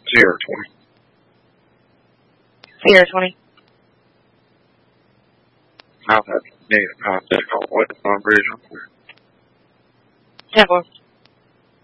Sierra 20. Sierra 20. I'll have to need a contact on what number is up there. 10-4.